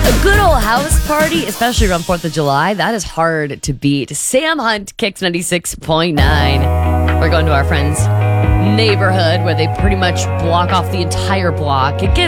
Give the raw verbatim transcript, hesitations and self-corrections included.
A good old house party, especially around fourth of July, that is hard to beat. Sam Hunt, Kicks ninety-six point nine. We're going to our friend's neighborhood where they pretty much block off the entire block. It gets